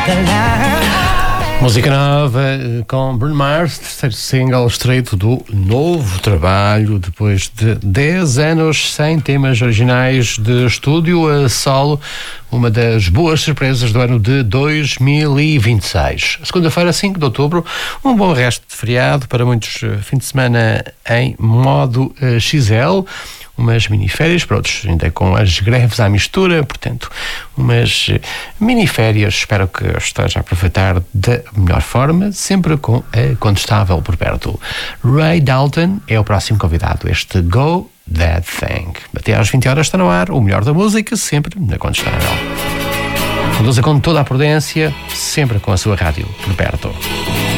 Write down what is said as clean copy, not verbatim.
Música nova com Bruno Mars, terceiro single extraído do novo trabalho, depois de 10 anos sem temas originais de estúdio a solo, uma das boas surpresas do ano de 2026. Segunda-feira, 5 de outubro, um bom resto de feriado, para muitos fim de semana em modo XL, umas miniférias, para outros ainda com as greves à mistura, portanto, umas miniférias. Espero que esteja a aproveitar da melhor forma, sempre com a Contestável por perto. Ray Dalton é o próximo convidado, este Go That Thing. Até às 20 horas está no ar o melhor da música, sempre na Contestável. Conduza com toda a prudência, sempre com a sua rádio por perto.